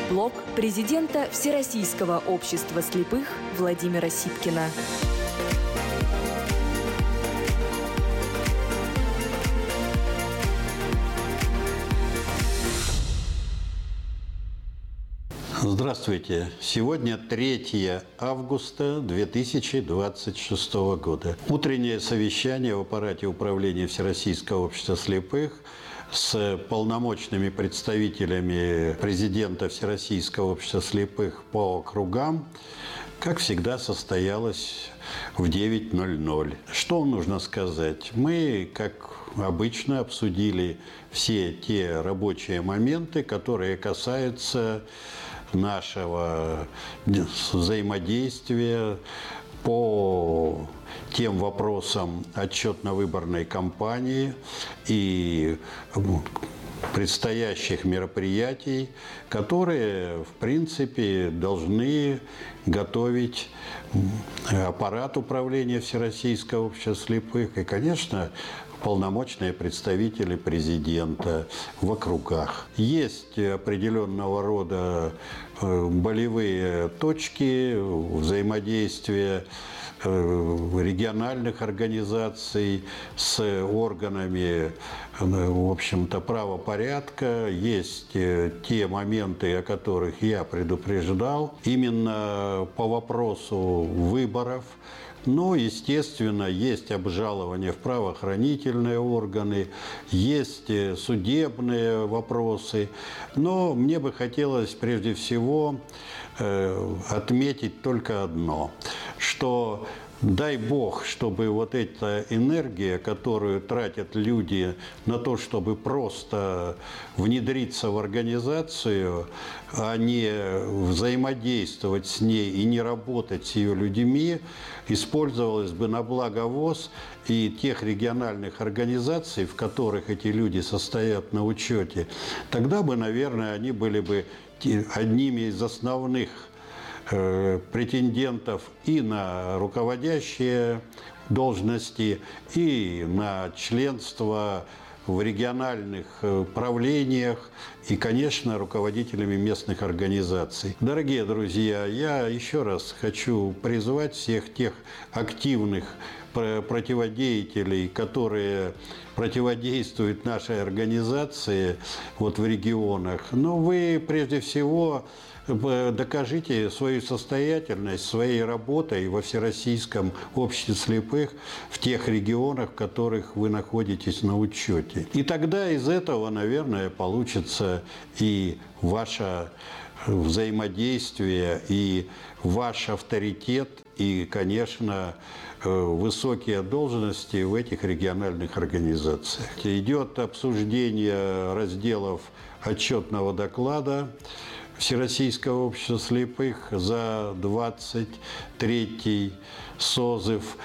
Блог президента Всероссийского общества слепых Владимира Сипкина. Здравствуйте! Сегодня 3 августа 2026 года. Утреннее совещание в аппарате управления Всероссийского общества слепых с полномочными представителями президента Всероссийского общества слепых по округам, как всегда, состоялось в 9:00. Что нужно сказать? Мы, как обычно, обсудили все те рабочие моменты, которые касаются нашего взаимодействия по тем вопросам отчетно-выборной кампании и предстоящих мероприятий, которые, в принципе, должны готовить аппарат управления Всероссийского общества слепых и, конечно, полномочные представители президента в округах. Есть определенного рода болевые точки взаимодействия региональных организаций с органами, в общем-то, правопорядка. Есть те моменты, о которых я предупреждал, именно по вопросу выборов. Но, естественно, есть обжалование в правоохранительные органы, есть судебные вопросы. Но мне бы хотелось прежде всего отметить только одно, что дай Бог, чтобы вот эта энергия, которую тратят люди на то, чтобы просто внедриться в организацию, а не взаимодействовать с ней и не работать с ее людьми, использовалась бы на благо ВОС и тех региональных организаций, в которых эти люди состоят на учете. Тогда бы, наверное, они были бы одними из основных претендентов и на руководящие должности, и на членство в региональных правлениях и, конечно, руководителями местных организаций. Дорогие друзья, я еще раз хочу призвать всех тех активных противодеятелей, которые противодействуют нашей организации вот в регионах. Но вы, прежде всего, докажите свою состоятельность своей работой во Всероссийском обществе слепых в тех регионах, в которых вы находитесь на учете. И тогда из этого, наверное, получится и ваше взаимодействие, и ваш авторитет, и, конечно, высокие должности в этих региональных организациях. Идет обсуждение разделов отчетного доклада Всероссийского общества слепых за 23-й созыв.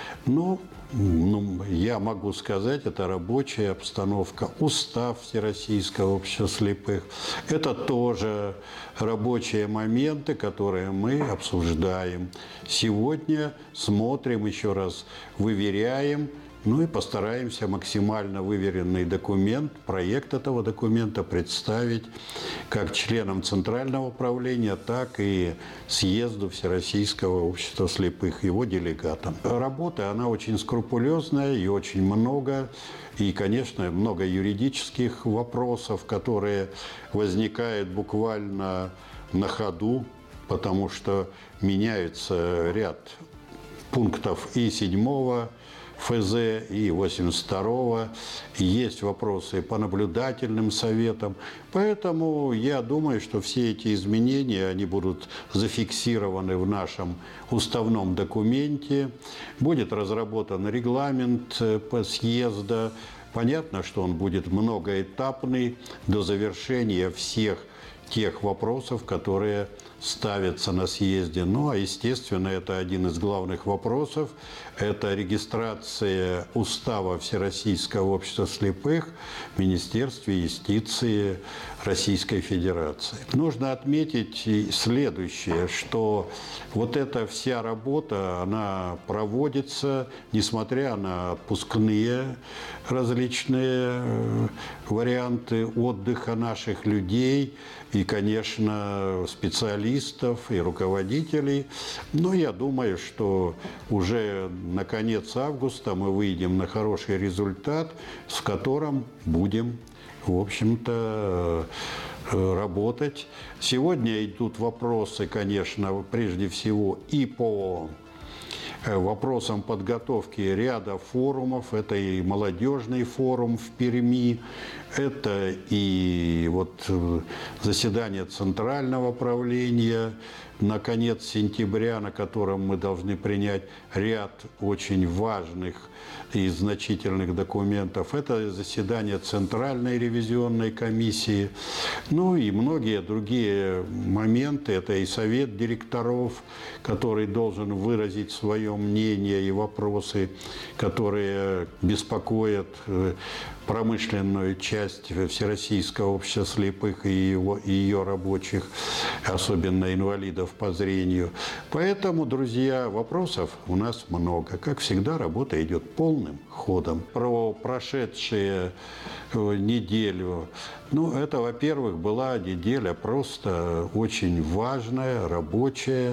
Я могу сказать, это рабочая обстановка, устав Всероссийского общества слепых. Это тоже рабочие моменты, которые мы обсуждаем. Сегодня смотрим, еще раз выверяем, и постараемся максимально выверенный документ, проект этого документа представить как членам Центрального управления, так и съезду Всероссийского общества слепых, его делегатам. Работа, она очень скрупулезная и очень много. И, конечно, много юридических вопросов, которые возникают буквально на ходу, потому что меняется ряд пунктов и 7-го ФЗ, и 82-го. Есть вопросы по наблюдательным советам. Поэтому я думаю, что все эти изменения, они будут зафиксированы в нашем уставном документе. Будет разработан регламент по съезда. Понятно, что он будет многоэтапный до завершения всех тех вопросов, которые ставятся на съезде. Естественно, это один из главных вопросов. Это регистрация устава Всероссийского общества слепых в Министерстве юстиции Российской Федерации. Нужно отметить следующее, что вот эта вся работа, она проводится, несмотря на отпускные различные варианты отдыха наших людей. И и, конечно, специалистов и руководителей. Но я думаю, что уже на конец августа мы выйдем на хороший результат, с которым будем, в общем-то, работать. Сегодня идут вопросы, конечно, прежде всего и по вопросам подготовки ряда форумов. Это и молодежный форум в Перми, это и вот заседание Центрального правления на конец сентября, на котором мы должны принять ряд очень важных и значительных документов. Это заседание Центральной ревизионной комиссии. Ну и многие другие моменты. Это и совет директоров, который должен выразить свое мнение и вопросы, которые беспокоят промышленную часть Всероссийского общества слепых и ее рабочих, особенно инвалидов по зрению. Поэтому, друзья, вопросов у нас много. Как всегда, работа идет полным ходом. Про прошедшие неделю. Ну, это, во-первых, была неделя просто очень важная, рабочая.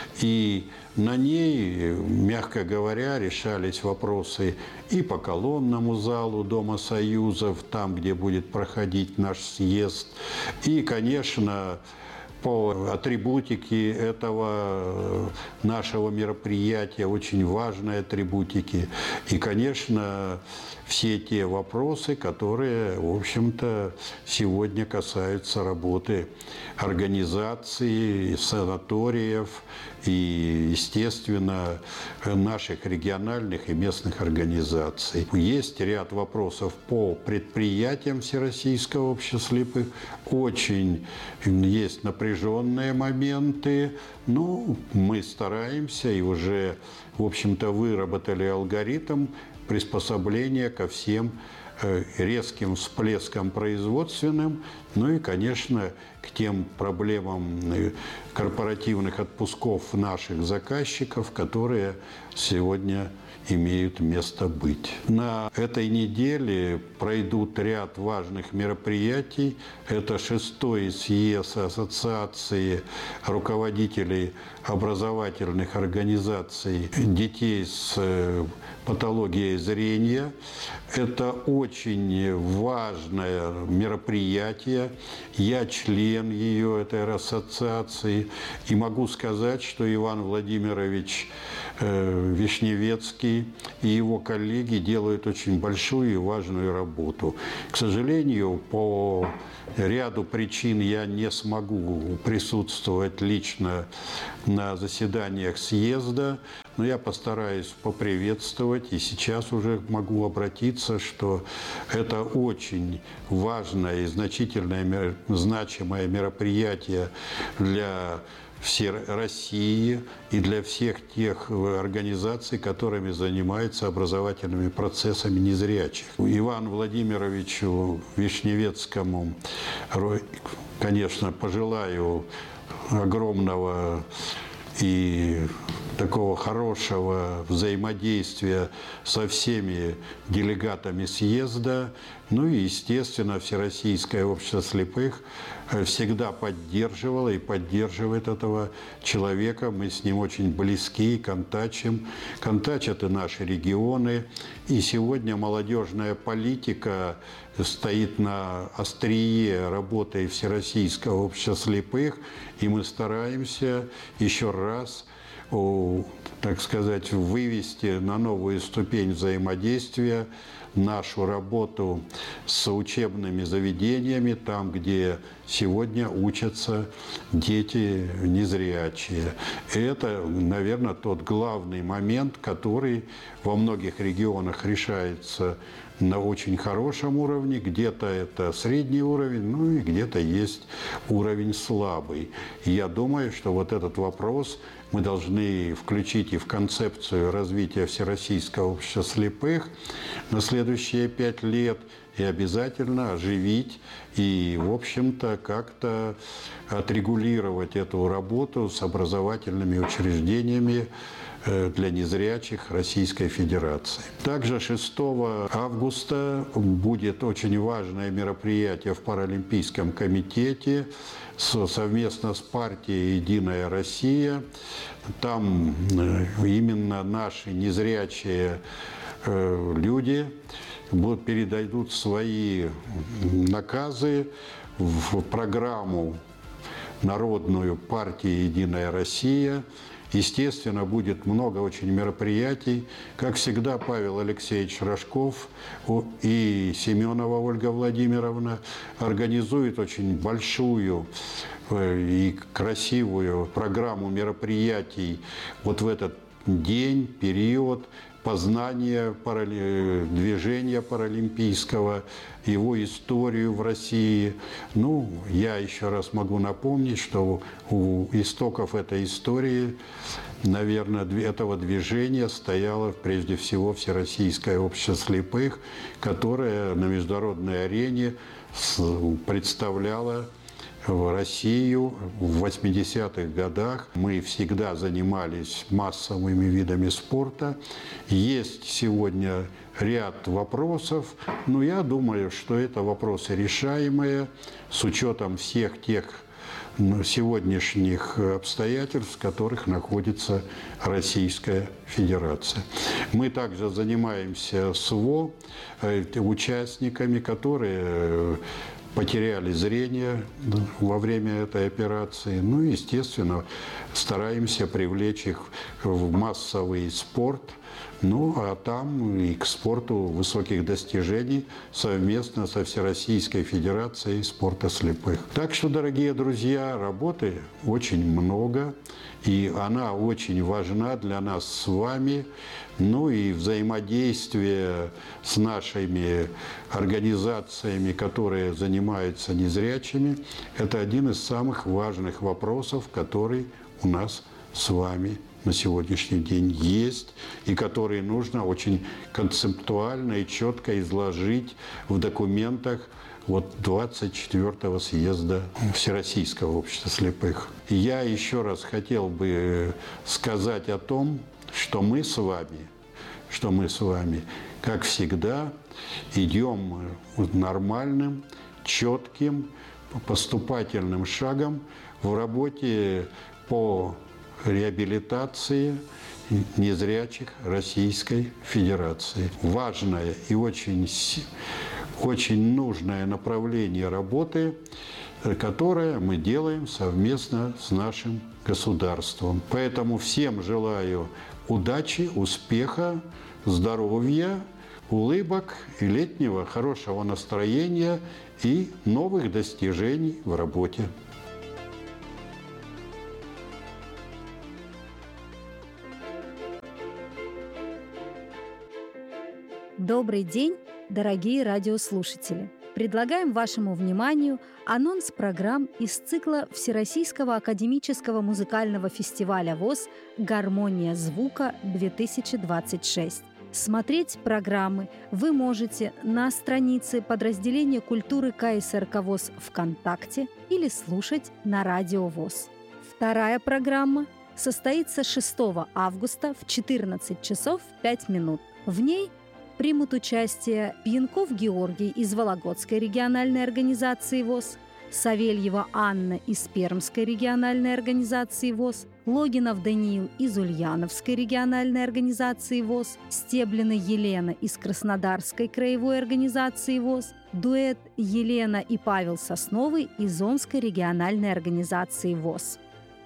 И на ней, мягко говоря, решались вопросы и по колонному залу Дома Союзов, там, где будет проходить наш съезд, и, конечно, по атрибутике этого нашего мероприятия, очень важные атрибутики. И, конечно, все те вопросы, которые, в общем-то, сегодня касаются работы организаций, санаториев и, естественно, наших региональных и местных организаций. Есть ряд вопросов по предприятиям Всероссийского общества слепых. Очень есть напряженные моменты. Ну, мы стараемся и уже, в общем-то, выработали алгоритм приспособления ко всем резким всплескам производственным, ну и, конечно, к тем проблемам корпоративных отпусков наших заказчиков, которые сегодня имеют место быть. На этой неделе пройдут ряд важных мероприятий. Это 6-й съезд Ассоциации руководителей образовательных организаций детей с патологией зрения. Это очень важное мероприятие. Я член ее, этой ассоциации. И могу сказать, что Иван Владимирович Вишневецкий и его коллеги делают очень большую и важную работу. К сожалению, по ряду причин я не смогу присутствовать лично на заседаниях съезда, но я постараюсь поприветствовать, и сейчас уже могу обратиться, что это очень важное и значительное, значимое мероприятие для всей России и для всех тех организаций, которыми занимаются образовательными процессами незрячих. Ивану Владимировичу Вишневецкому, конечно, пожелаю огромного и такого хорошего взаимодействия со всеми делегатами съезда. Ну и, естественно, Всероссийское общество слепых всегда поддерживало и поддерживает этого человека. Мы с ним очень близки, контачим. Контачат и наши регионы. И сегодня молодежная политика стоит на острие работы Всероссийского общества слепых. И мы стараемся еще раз, так сказать, вывести на новую ступень взаимодействия нашу работу с учебными заведениями, там, где сегодня учатся дети незрячие. И это, наверное, тот главный момент, который во многих регионах решается на очень хорошем уровне, где-то это средний уровень, ну и где-то есть уровень слабый. И я думаю, что вот этот вопрос мы должны включить и в концепцию развития Всероссийского общества слепых на следующие 5 лет. и обязательно оживить и, в общем-то, как-то отрегулировать эту работу с образовательными учреждениями для незрячих Российской Федерации. Также 6 августа будет очень важное мероприятие в Паралимпийском комитете совместно с партией «Единая Россия». Там именно наши незрячие люди передадут свои наказы в программу народную партии «Единая Россия». Естественно, будет много очень мероприятий. Как всегда, Павел Алексеевич Рожков и Семенова Ольга Владимировна организуют очень большую и красивую программу мероприятий вот в этот день, период познания движения паралимпийского, его историю в России. Ну, я еще раз могу напомнить, что у истоков этой истории, наверное, этого движения стояло прежде всего Всероссийское общество слепых, которое на международной арене представляло Россию в 80-х годах. Мы всегда занимались массовыми видами спорта. Есть сегодня ряд вопросов, но я думаю, что это вопросы решаемые с учетом всех тех сегодняшних обстоятельств, в которых находится Российская Федерация. Мы также занимаемся СВО, участниками, которые потеряли зрение во время этой операции. Ну и, естественно, стараемся привлечь их в массовый спорт. Ну, а там и к спорту высоких достижений совместно со Всероссийской Федерацией спорта слепых. Так что, дорогие друзья, работы очень много, и она очень важна для нас с вами. Ну и взаимодействие с нашими организациями, которые занимаются незрячими, это один из самых важных вопросов, который у нас с вами на сегодняшний день есть, и которые нужно очень концептуально и четко изложить в документах 24-го съезда Всероссийского общества слепых. И я еще раз хотел бы сказать о том, что мы с вами, как всегда, идем нормальным, четким, поступательным шагом в работе по реабилитации незрячих Российской Федерации. Важное и очень нужное направление работы, которое мы делаем совместно с нашим государством. Поэтому всем желаю удачи, успеха, здоровья, улыбок и летнего хорошего настроения и новых достижений в работе. Добрый день, дорогие радиослушатели! Предлагаем вашему вниманию анонс программ из цикла Всероссийского академического музыкального фестиваля ВОС «Гармония звука-2026». Смотреть программы вы можете на странице подразделения культуры КСРК ВОС ВКонтакте или слушать на радио ВОС. Вторая программа состоится 6 августа в 14 часов 5 минут. В ней примут участие Пьянков Георгий из Вологодской региональной организации ВОС, Савельева Анна из Пермской региональной организации ВОС, Логинов Даниил из Ульяновской региональной организации ВОС, Стеблина Елена из Краснодарской краевой организации ВОС, дуэт Елена и Павел Сосновый из Омской региональной организации ВОС.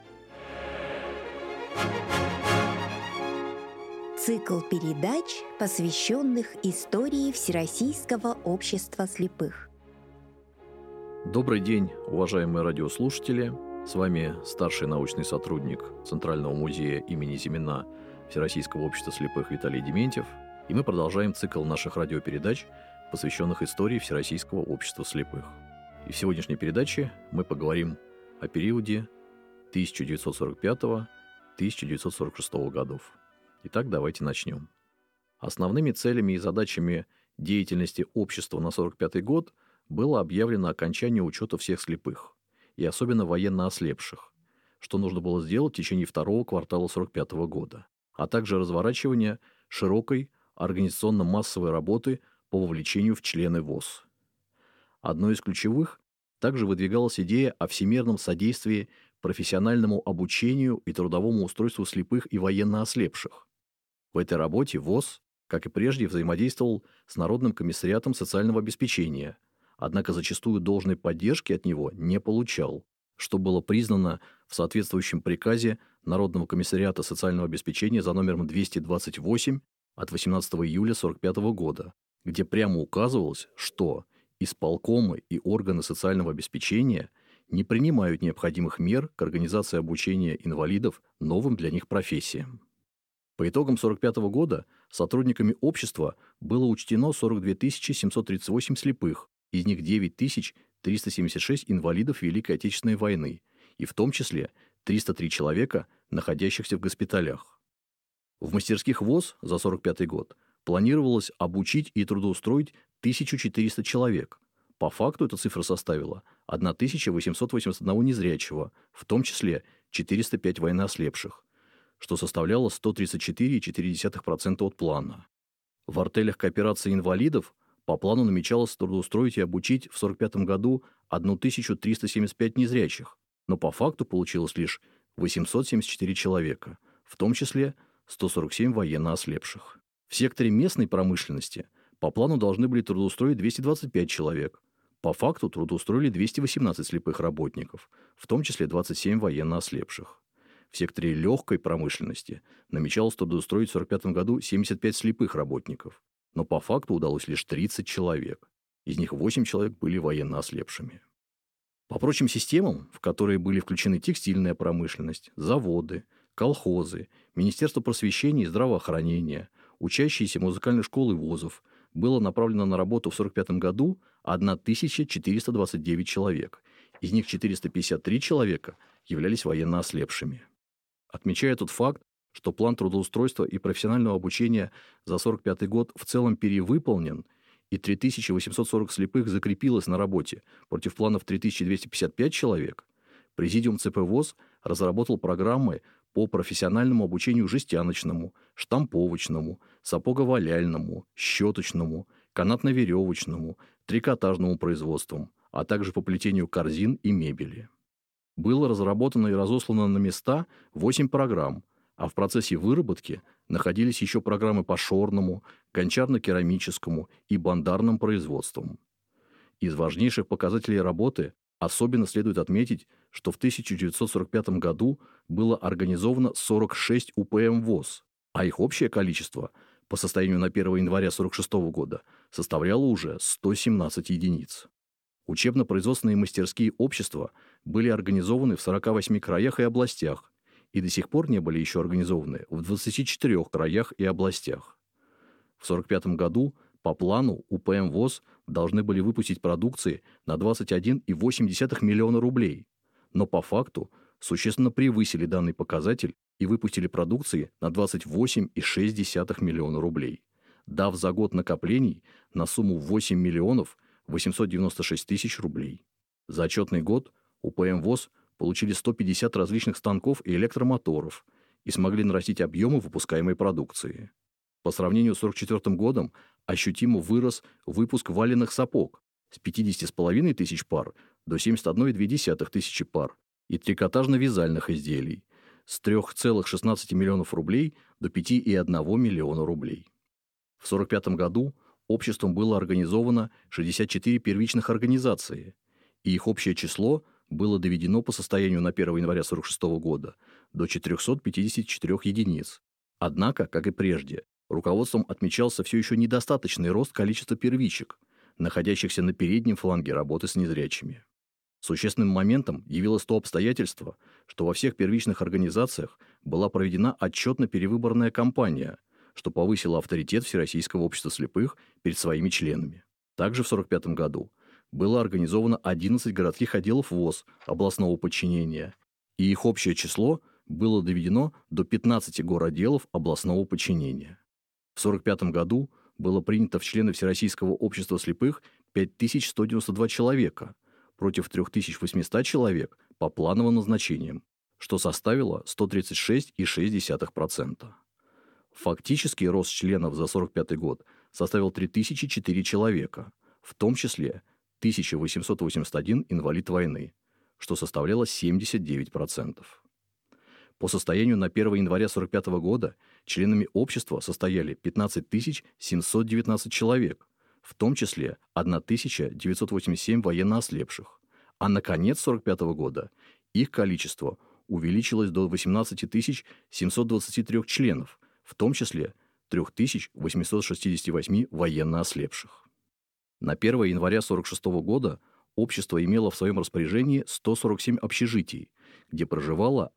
Цикл передач, посвященных истории Всероссийского общества слепых. Добрый день, уважаемые радиослушатели! С вами старший научный сотрудник Центрального музея имени Зимина Всероссийского общества слепых Виталий Дементьев, и мы продолжаем цикл наших радиопередач, посвященных истории Всероссийского общества слепых. И в сегодняшней передаче мы поговорим о периоде 1945-1946 годов. Итак, давайте начнем. Основными целями и задачами деятельности общества на 1945 год было объявлено окончание учета всех слепых, и особенно военно ослепших, что нужно было сделать в течение второго квартала 1945 года, а также разворачивание широкой организационно-массовой работы по вовлечению в члены ВОС. Одной из ключевых также выдвигалась идея о всемирном содействии профессиональному обучению и трудовому устройству слепых и военно ослепших. В этой работе ВОС, как и прежде, взаимодействовал с Народным комиссариатом социального обеспечения, однако зачастую должной поддержки от него не получал, что было признано в соответствующем приказе Народного комиссариата социального обеспечения за номером 228 от 18 июля 1945 года, где прямо указывалось, что исполкомы и органы социального обеспечения не принимают необходимых мер к организации обучения инвалидов новым для них профессиям. По итогам 1945 года сотрудниками общества было учтено 42 738 слепых, из них 9 376 инвалидов Великой Отечественной войны, и в том числе 303 человека, находящихся в госпиталях. В мастерских ВОС за 1945 год планировалось обучить и трудоустроить 1400 человек. По факту эта цифра составила 1881 незрячего, в том числе 405 военноослепших, что составляло 134,4% от плана. В артелях кооперации инвалидов по плану намечалось трудоустроить и обучить в 1945 году 1375 незрячих, но по факту получилось лишь 874 человека, в том числе 147 военно-ослепших. В секторе местной промышленности по плану должны были трудоустроить 225 человек. По факту трудоустроили 218 слепых работников, в том числе 27 военно-ослепших. В секторе легкой промышленности намечалось трудоустроить в 1945 году 75 слепых работников, но по факту удалось лишь 30 человек. Из них 8 человек были военно-ослепшими. По прочим системам, в которые были включены текстильная промышленность, заводы, колхозы, Министерство просвещения и здравоохранения, учащиеся музыкальных школ и вузов, было направлено на работу в 1945 году 1429 человек. Из них 453 человека являлись военно-ослепшими. Отмечая тот факт, что план трудоустройства и профессионального обучения за 1945 год в целом перевыполнен, и 3840 слепых закрепилось на работе против планов 3255 человек, Президиум ЦП ВОС разработал программы по профессиональному обучению жестяночному, штамповочному, сапоговаляльному, щеточному, канатно-веревочному, трикотажному производствам, а также по плетению корзин и мебели. Было разработано и разослано на места 8 программ, а в процессе выработки находились еще программы по шорному, гончарно-керамическому и бандарным производствам. Из важнейших показателей работы особенно следует отметить, что в 1945 году было организовано 46 УПМ ВОС, а их общее количество по состоянию на 1 января 1946 года составляло уже 117 единиц. Учебно-производственные мастерские общества были организованы в 48 краях и областях и до сих пор не были еще организованы в 24 краях и областях. В 1945 году по плану УПМ ВОС должны были выпустить продукции на 21,8 миллиона рублей, но по факту существенно превысили данный показатель и выпустили продукции на 28,6 миллиона рублей, дав за год накоплений на сумму 8 миллионов 896 тысяч рублей. За отчетный год УПМ ВОС получили 150 различных станков и электромоторов и смогли нарастить объемы выпускаемой продукции. По сравнению с 1944 годом ощутимо вырос выпуск валенных сапог с 50,5 тысяч пар до 71,2 тысячи пар и трикотажно-вязальных изделий с 3,16 миллионов рублей до 5,1 миллиона рублей. В 1945 году обществом было организовано 64 первичных организации, и их общее число было доведено по состоянию на 1 января 1946 года до 454 единиц. Однако, как и прежде, руководством отмечался все еще недостаточный рост количества первичек, находящихся на переднем фланге работы с незрячими. Существенным моментом явилось то обстоятельство, что во всех первичных организациях была проведена отчетно-перевыборная кампания, что повысило авторитет Всероссийского общества слепых перед своими членами. Также в 1945 году было организовано 11 городских отделов ВОС областного подчинения, и их общее число было доведено до 15 городделов областного подчинения. В 1945 году было принято в члены Всероссийского общества слепых 5192 человека против 3800 человек по плановым назначениям, что составило 136,6%. Фактический рост членов за 1945 год составил 3004 человека, в том числе 1881 инвалид войны, что составляло 79%. По состоянию на 1 января 1945 года членами общества состояли 15 719 человек, в том числе 1987 военноослепших, а на конец 1945 года их количество увеличилось до 18 723 членов, в том числе 3868 военноослепших. На 1 января 1946 года общество имело в своем распоряжении 147 общежитий, где проживало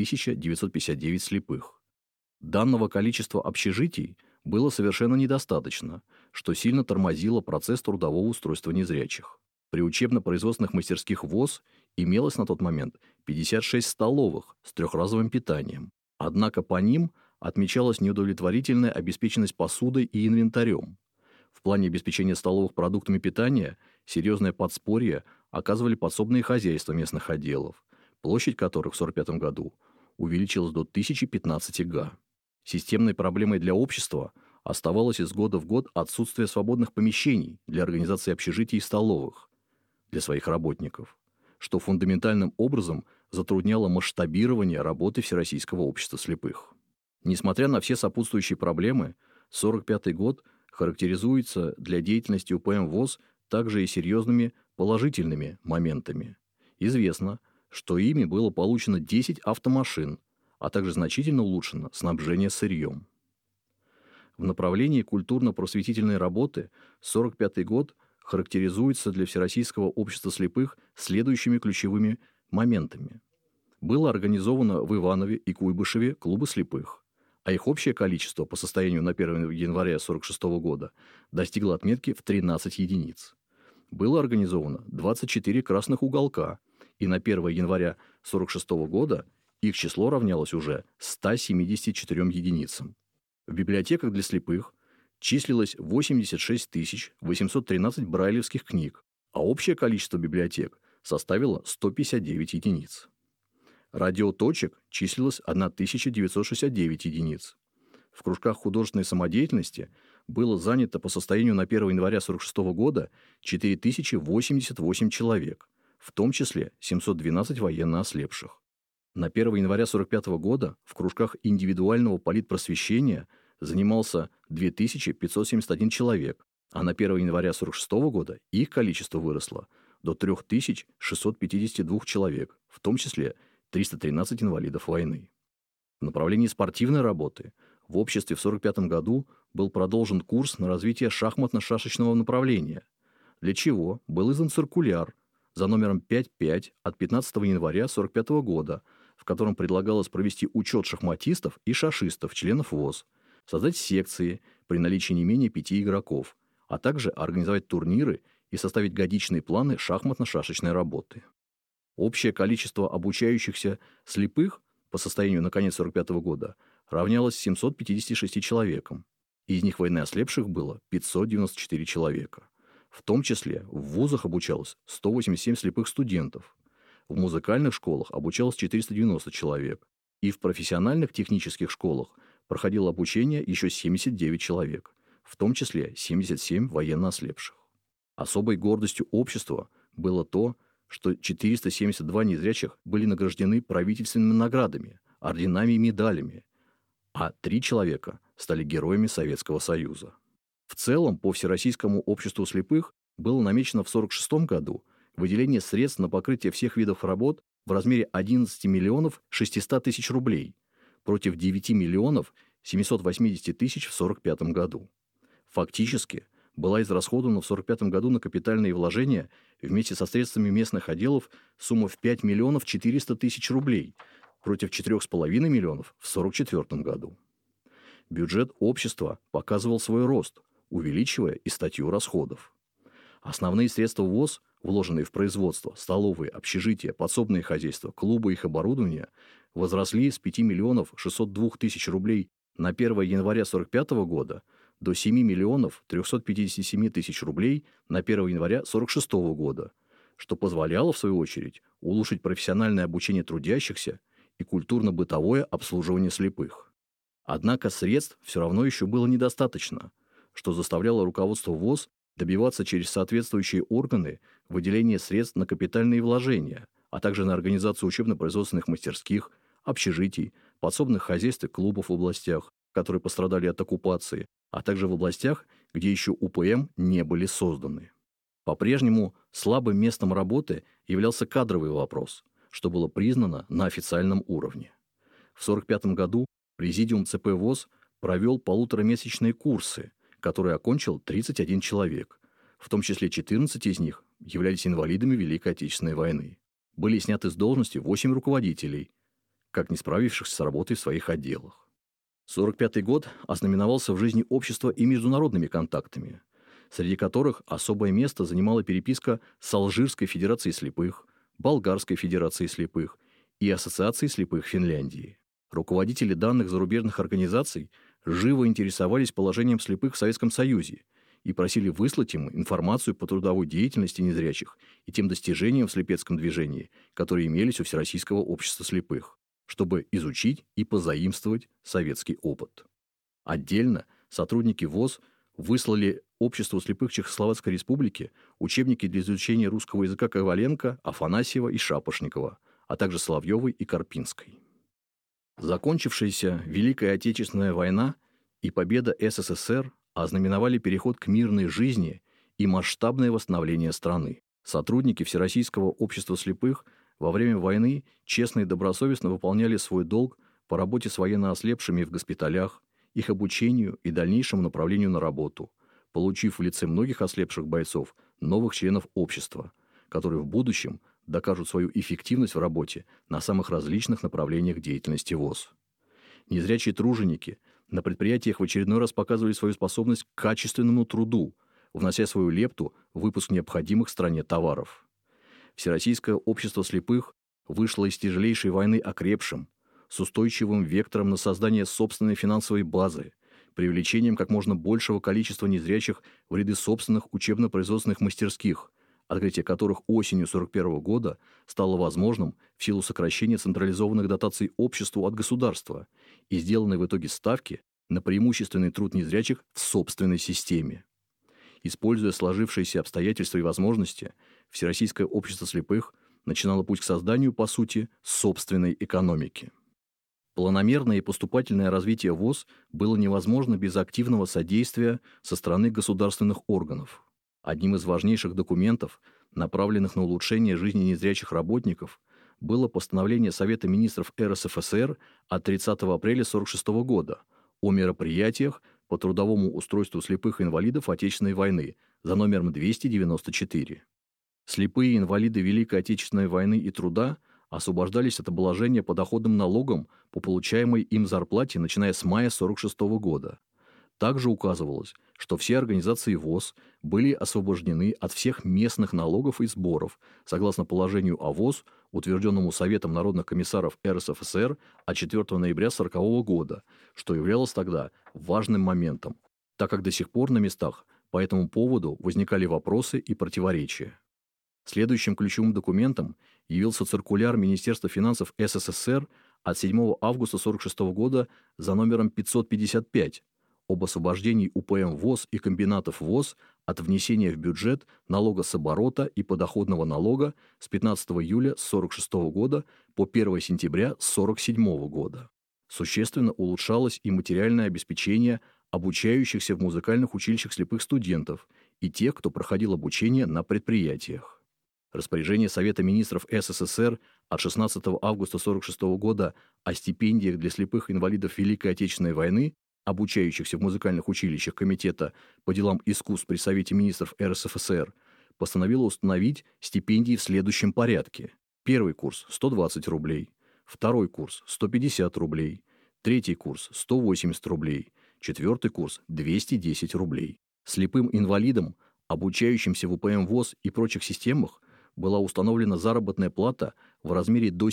1959 слепых. Данного количества общежитий было совершенно недостаточно, что сильно тормозило процесс трудового устройства незрячих. При учебно-производственных мастерских ВОС имелось на тот момент 56 столовых с трехразовым питанием, однако по ним отмечалась неудовлетворительная обеспеченность посудой и инвентарем. В плане обеспечения столовых продуктами питания серьезное подспорье оказывали подсобные хозяйства местных отделов, площадь которых в 1945 году увеличилась до 1015 га. Системной проблемой для общества оставалось из года в год отсутствие свободных помещений для организации общежитий и столовых для своих работников, что фундаментальным образом затрудняло масштабирование работы Всероссийского общества слепых. Несмотря на все сопутствующие проблемы, 1945 год характеризуется для деятельности УПМ ВОС также и серьезными положительными моментами. Известно, что ими было получено 10 автомашин, а также значительно улучшено снабжение сырьем. В направлении культурно-просветительной работы 1945 год характеризуется для Всероссийского общества слепых следующими ключевыми моментами. Было организовано в Иванове и Куйбышеве клубы слепых, а их общее количество по состоянию на 1 января 1946 года достигло отметки в 13 единиц. Было организовано 24 красных уголка, и на 1 января 1946 года их число равнялось уже 174 единицам. В библиотеках для слепых числилось 86 813 брайлевских книг, а общее количество библиотек составило 159 единиц. Радиоточек числилось 1969 единиц. В кружках художественной самодеятельности было занято по состоянию на 1 января 1946 года 4088 человек, в том числе 712 военноослепших. На 1 января 1945 года в кружках индивидуального политпросвещения занимался 2571 человек, а на 1 января 1946 года их количество выросло до 3652 человек, в том числе 313 инвалидов войны. В направлении спортивной работы в обществе в 1945 году был продолжен курс на развитие шахматно-шашечного направления, для чего был издан циркуляр за номером 5.5 от 15 января 1945 года, в котором предлагалось провести учет шахматистов и шашистов, членов ВОС, создать секции при наличии не менее 5 игроков, а также организовать турниры и составить годичные планы шахматно-шашечной работы. Общее количество обучающихся слепых по состоянию на конец 1945 года равнялось 756 человекам. Из них военноослепших было 594 человека. В том числе в вузах обучалось 187 слепых студентов, в музыкальных школах обучалось 490 человек, и в профессиональных технических школах проходило обучение еще 79 человек, в том числе 77 военноослепших. Особой гордостью общества было то, что 472 незрячих были награждены правительственными наградами, орденами и медалями, а 3 человека стали героями Советского Союза. В целом, по Всероссийскому обществу слепых было намечено в 1946 году выделение средств на покрытие всех видов работ в размере 11 миллионов 600 тысяч рублей против 9 миллионов 780 тысяч в 1945 году. Фактически, была израсходована в 1945 году на капитальные вложения вместе со средствами местных отделов сумма в 5 миллионов 400 тысяч рублей против 4,5 миллионов в 1944 году. Бюджет общества показывал свой рост, увеличивая и статью расходов. Основные средства ВОС, вложенные в производство, столовые, общежития, подсобные хозяйства, клубы и их оборудование, возросли с 5 миллионов 602 тысяч рублей на 1 января 1945 года до 7 миллионов 357 тысяч рублей на 1 января 1946 года, что позволяло, в свою очередь, улучшить профессиональное обучение трудящихся и культурно-бытовое обслуживание слепых. Однако средств все равно еще было недостаточно, что заставляло руководство ВОС добиваться через соответствующие органы выделения средств на капитальные вложения, а также на организацию учебно-производственных мастерских, общежитий, подсобных хозяйств и клубов в областях, которые пострадали от оккупации, а также в областях, где еще УПМ не были созданы. По-прежнему слабым местом работы являлся кадровый вопрос, что было признано на официальном уровне. В 1945 году Президиум ЦП ВОС провел полуторамесячные курсы, которые окончил 31 человек, в том числе 14 из них являлись инвалидами Великой Отечественной войны. Были сняты с должности 8 руководителей, как не справившихся с работой в своих отделах. 1945 год ознаменовался в жизни общества и международными контактами, среди которых особое место занимала переписка с Алжирской Федерацией слепых, Болгарской Федерацией слепых и Ассоциацией слепых Финляндии. Руководители данных зарубежных организаций живо интересовались положением слепых в Советском Союзе и просили выслать им информацию по трудовой деятельности незрячих и тем достижениям в слепецком движении, которые имелись у Всероссийского общества слепых, чтобы изучить и позаимствовать советский опыт. Отдельно сотрудники ВОС выслали Обществу слепых Чехословацкой Республики учебники для изучения русского языка Коваленко, Афанасьева и Шапошникова, а также Соловьевой и Карпинской. Закончившаяся Великая Отечественная война и победа СССР ознаменовали переход к мирной жизни и масштабное восстановление страны. Сотрудники Всероссийского общества слепых во время войны честно и добросовестно выполняли свой долг по работе с военно ослепшими в госпиталях, их обучению и дальнейшему направлению на работу, получив в лице многих ослепших бойцов новых членов общества, которые в будущем докажут свою эффективность в работе на самых различных направлениях деятельности ВОС. Незрячие труженики на предприятиях в очередной раз показывали свою способность к качественному труду, внося свою лепту в выпуск необходимых стране товаров. Всероссийское общество слепых вышло из тяжелейшей войны окрепшим, с устойчивым вектором на создание собственной финансовой базы, привлечением как можно большего количества незрячих в ряды собственных учебно-производственных мастерских, открытие которых осенью 1941 года стало возможным в силу сокращения централизованных дотаций обществу от государства и сделанной в итоге ставки на преимущественный труд незрячих в собственной системе. Используя сложившиеся обстоятельства и возможности, Всероссийское общество слепых начинало путь к созданию, по сути, собственной экономики. Планомерное и поступательное развитие ВОС было невозможно без активного содействия со стороны государственных органов. Одним из важнейших документов, направленных на улучшение жизни незрячих работников, было постановление Совета министров РСФСР от 30 апреля 1946 года о мероприятиях по трудовому устройству слепых инвалидов Отечественной войны за номером 294. Слепые инвалиды Великой Отечественной войны и труда освобождались от обложения подоходным налогом по получаемой им зарплате, начиная с мая 1946 года. Также указывалось, что все организации ВОС были освобождены от всех местных налогов и сборов, согласно положению о ВОС, утвержденному Советом народных комиссаров РСФСР от 4 ноября 1940 года, что являлось тогда важным моментом, так как до сих пор на местах по этому поводу возникали вопросы и противоречия. Следующим ключевым документом явился циркуляр Министерства финансов СССР от 7 августа 1946 года за номером 555 об освобождении УПМ ВОС и комбинатов ВОС от внесения в бюджет налога с оборота и подоходного налога с 15 июля 1946 года по 1 сентября 1947 года. Существенно улучшалось и материальное обеспечение обучающихся в музыкальных училищах слепых студентов и тех, кто проходил обучение на предприятиях. Распоряжение Совета министров СССР от 16 августа 1946 года о стипендиях для слепых инвалидов Великой Отечественной войны, обучающихся в музыкальных училищах Комитета по делам искусств при Совете министров РСФСР, постановило установить стипендии в следующем порядке. Первый курс – 120 рублей, второй курс – 150 рублей, третий курс – 180 рублей, четвертый курс – 210 рублей. Слепым инвалидам, обучающимся в УПМ ВОС и прочих системах, была установлена заработная плата в размере до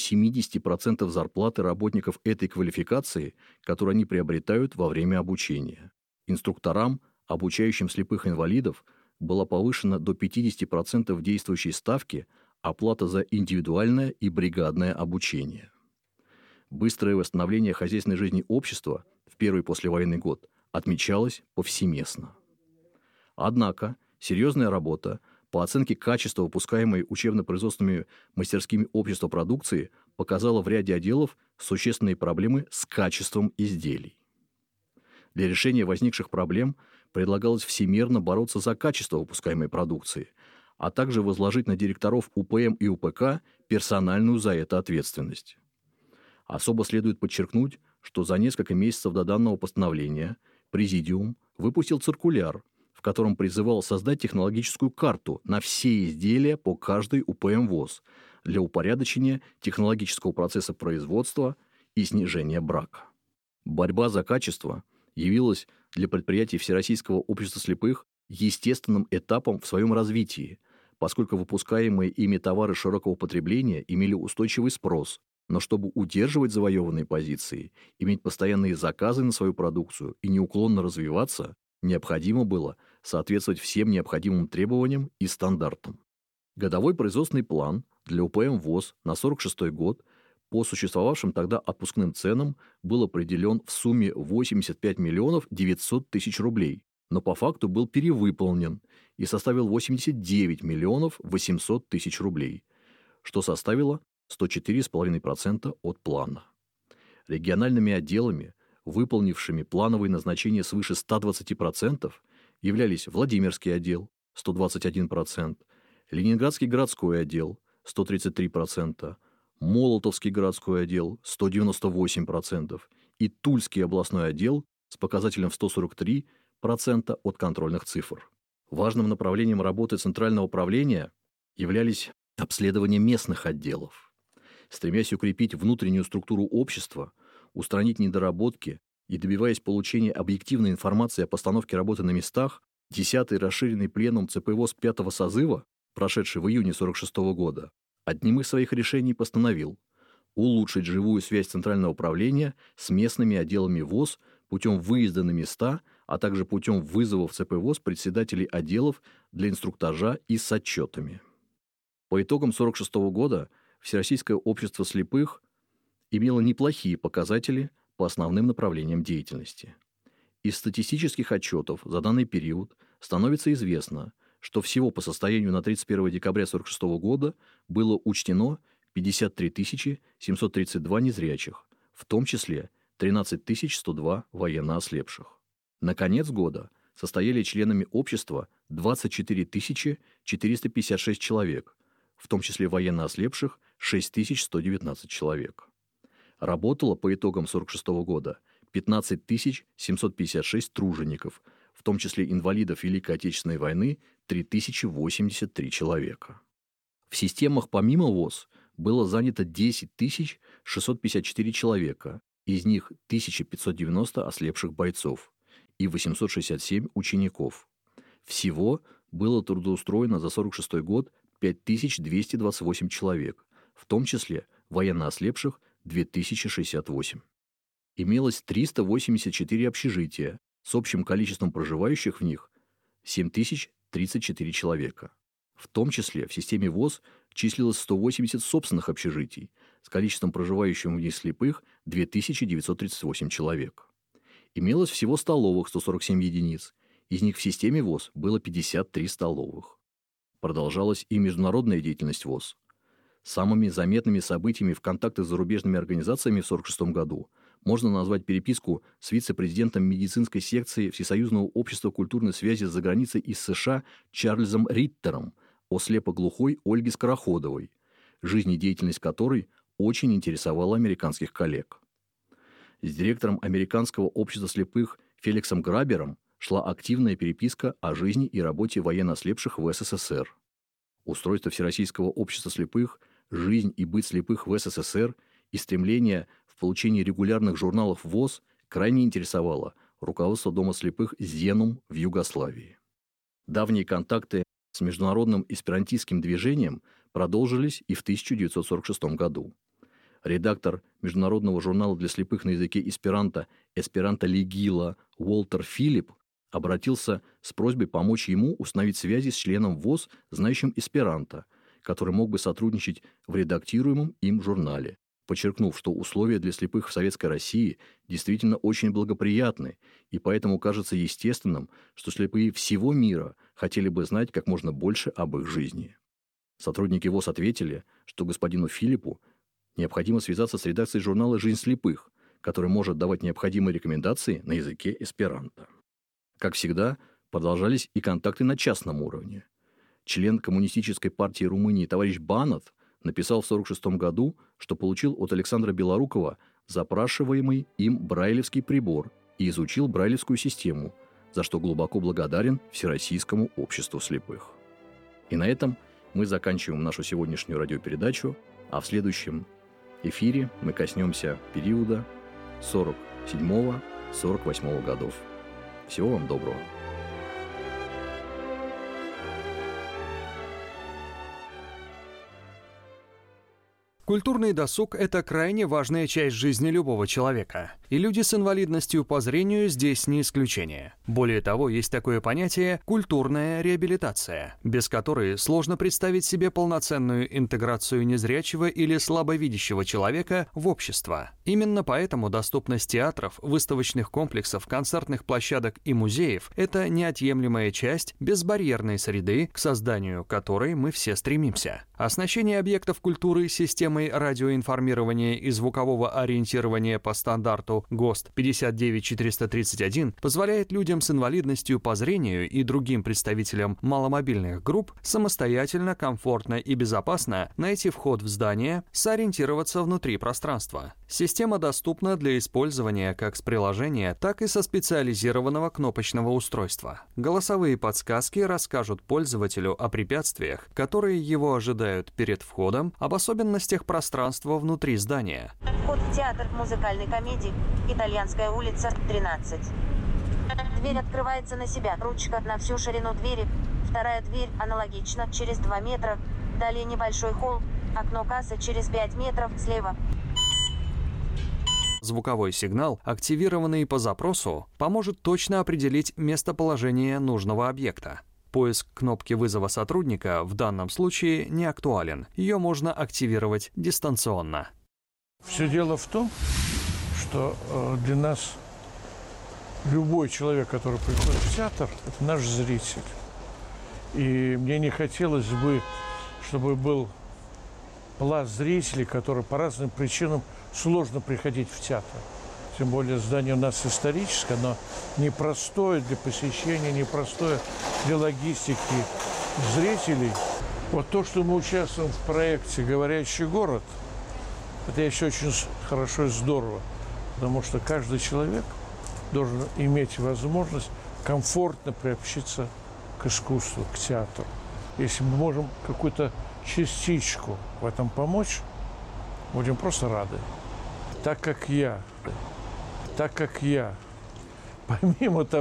70% зарплаты работников этой квалификации, которую они приобретают во время обучения. Инструкторам, обучающим слепых инвалидов, была повышена до 50% действующей ставки оплата за индивидуальное и бригадное обучение. Быстрое восстановление хозяйственной жизни общества в первый послевоенный год отмечалось повсеместно. Однако серьезная работа по оценке качества выпускаемой учебно-производственными мастерскими общества продукции показала в ряде отделов существенные проблемы с качеством изделий. Для решения возникших проблем предлагалось всемерно бороться за качество выпускаемой продукции, а также возложить на директоров УПМ и УПК персональную за это ответственность. Особо следует подчеркнуть, что за несколько месяцев до данного постановления Президиум выпустил циркуляр, в котором призывал создать технологическую карту на все изделия по каждой УПМ ВОС для упорядочения технологического процесса производства и снижения брака. Борьба за качество явилась для предприятий Всероссийского общества слепых естественным этапом в своем развитии, поскольку выпускаемые ими товары широкого потребления имели устойчивый спрос, но чтобы удерживать завоеванные позиции, иметь постоянные заказы на свою продукцию и неуклонно развиваться, необходимо было соответствовать всем необходимым требованиям и стандартам. Годовой производственный план для УПМ ВОС на 1946 год по существовавшим тогда отпускным ценам был определен в сумме 85 миллионов 900 тысяч рублей, но по факту был перевыполнен и составил 89 миллионов 800 тысяч рублей, что составило 104,5% от плана. Региональными отделами, выполнившими плановые назначения свыше 120%, являлись Владимирский отдел 121%, Ленинградский городской отдел 133%, Молотовский городской отдел 198% и Тульский областной отдел с показателем в 143% от контрольных цифр. Важным направлением работы Центрального управления являлись обследования местных отделов. Стремясь укрепить внутреннюю структуру общества, устранить недоработки и добиваясь получения объективной информации о постановке работы на местах, 10-й расширенный пленум ЦП ВОС 5-го созыва, прошедший в июне 1946 года, одним из своих решений постановил улучшить живую связь Центрального управления с местными отделами ВОС путем выезда на места, а также путем вызова в ЦП ВОС председателей отделов для инструктажа и с отчетами. По итогам 1946 года Всероссийское общество слепых имело неплохие показатели по основным направлениям деятельности. Из статистических отчетов за данный период становится известно, что всего по состоянию на 31 декабря 1946 года было учтено 53 732 незрячих, в том числе 13 102 военно ослепших. На конец года состояли членами общества 24 456 человек, в том числе военно ослепших 6119 человек. Работало по итогам 1946 года 15 756 тружеников, в том числе инвалидов Великой Отечественной войны 3083 человека. В системах помимо ВОС было занято 10 654 человека, из них 1590 ослепших бойцов и 867 учеников. Всего было трудоустроено за 1946 год 5228 человек, в том числе военно ослепших 2068. Имелось 384 общежития с общим количеством проживающих в них 7034 человека. В том числе в системе ВОС числилось 180 собственных общежитий с количеством проживающих в них слепых 2938 человек. Имелось всего столовых 147 единиц, из них в системе ВОС было 53 столовых. Продолжалась и международная деятельность ВОС. Самыми заметными событиями в контактах с зарубежными организациями в 1946 году можно назвать переписку с вице-президентом медицинской секции Всесоюзного общества культурной связи за границей из США Чарльзом Риттером о слепоглухой Ольге Скороходовой, жизнедеятельность которой очень интересовала американских коллег. С директором Американского общества слепых Феликсом Грабером шла активная переписка о жизни и работе военнослепших в СССР. Устройство Всероссийского общества слепых, жизнь и быт слепых в СССР и стремление в получении регулярных журналов ВОС крайне интересовало руководство Дома слепых «Зенум» в Югославии. Давние контакты с международным эсперантистским движением продолжились и в 1946 году. Редактор международного журнала для слепых на языке эсперанто «Эсперанто Легила» Уолтер Филипп обратился с просьбой помочь ему установить связи с членом ВОС, знающим эсперанто, который мог бы сотрудничать в редактируемом им журнале, подчеркнув, что условия для слепых в Советской России действительно очень благоприятны, и поэтому кажется естественным, что слепые всего мира хотели бы знать как можно больше об их жизни. Сотрудники ВОС ответили, что господину Филиппу необходимо связаться с редакцией журнала «Жизнь слепых», который может давать необходимые рекомендации на языке эсперанто. Как всегда, продолжались и контакты на частном уровне. Член Коммунистической партии Румынии товарищ Банат написал в 1946 году, что получил от Александра Белорукова запрашиваемый им брайлевский прибор и изучил брайлевскую систему, за что глубоко благодарен Всероссийскому обществу слепых. И на этом мы заканчиваем нашу сегодняшнюю радиопередачу, а в следующем эфире мы коснемся периода 1947-1948 годов. Всего вам доброго. Культурный досуг – это крайне важная часть жизни любого человека. И люди с инвалидностью по зрению здесь не исключение. Более того, есть такое понятие «культурная реабилитация», без которой сложно представить себе полноценную интеграцию незрячего или слабовидящего человека в общество. Именно поэтому доступность театров, выставочных комплексов, концертных площадок и музеев – это неотъемлемая часть безбарьерной среды, к созданию которой мы все стремимся. Оснащение объектов культуры системой радиоинформирования и звукового ориентирования по стандарту ГОСТ 59431 позволяет людям с инвалидностью по зрению и другим представителям маломобильных групп самостоятельно, комфортно и безопасно найти вход в здание, сориентироваться внутри пространства. Система доступна для использования как с приложения, так и со специализированного кнопочного устройства. Голосовые подсказки расскажут пользователю о препятствиях, которые его ожидают перед входом, об особенностях пространства внутри здания. Вход в театр музыкальной комедии «Итальянская улица, 13». Дверь открывается на себя, ручка на всю ширину двери. Вторая дверь аналогично, через 2 метра. Далее небольшой холл, окно кассы через 5 метров слева. Звуковой сигнал, активированный по запросу, поможет точно определить местоположение нужного объекта. Поиск кнопки вызова сотрудника в данном случае не актуален. Ее можно активировать дистанционно. Все дело в том, что для нас любой человек, который приходит в театр, это наш зритель. И мне не хотелось бы, чтобы был пласт зрителей, которые по разным причинам сложно приходить в театр. Тем более здание у нас историческое, оно непростое для посещения, непростое для логистики зрителей. Вот то, что мы участвуем в проекте «Говорящий город», это еще очень хорошо и здорово, потому что каждый человек должен иметь возможность комфортно приобщиться к искусству, к театру. Если мы можем какую-то частичку в этом помочь, будем просто рады. Так как я, помимо того,